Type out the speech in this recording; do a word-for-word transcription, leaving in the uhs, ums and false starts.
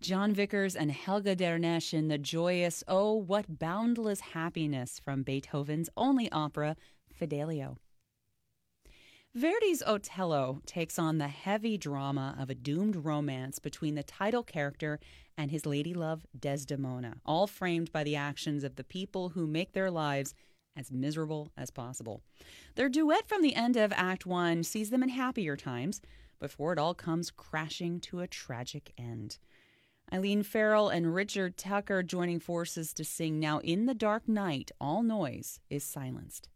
John Vickers and Helga Dernesch in the joyous Oh, What Boundless Happiness from Beethoven's only opera, Fidelio. Verdi's Otello takes on the heavy drama of a doomed romance between the title character and his ladylove Desdemona, all framed by the actions of the people who make their lives as miserable as possible. Their duet from the end of Act One sees them in happier times before it all comes crashing to a tragic end. Eileen Farrell and Richard Tucker joining forces to sing Now in the Dark Night, All Noise is Silenced.